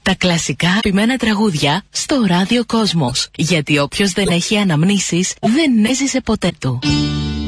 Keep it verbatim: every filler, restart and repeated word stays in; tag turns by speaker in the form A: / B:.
A: Τα κλασικά αγαπημένα τραγούδια στο Ράδιο Κόσμος. Γιατί όποιος δεν έχει αναμνήσεις δεν έζησε ποτέ του.